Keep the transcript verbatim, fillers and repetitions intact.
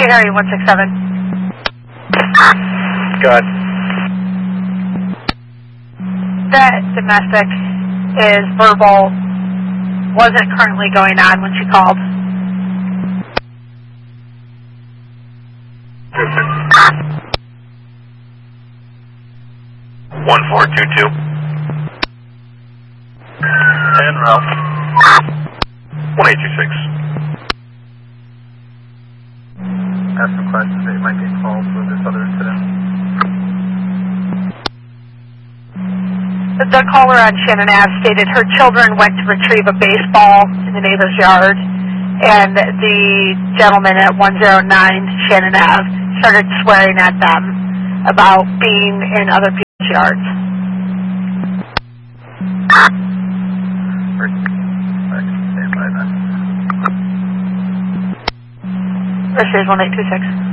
Whiskey Harry one six seven. Go ahead. That domestic is verbal, wasn't currently going on when she called. one four two two. En route. one eight two six. Have some questions. They might get called for this other incident. The caller on Shannon Ave stated her children went to retrieve a baseball in the neighbor's yard, and the gentleman at one oh nine Shannon Ave started swearing at them about being in other people's yards. This is one eight two six.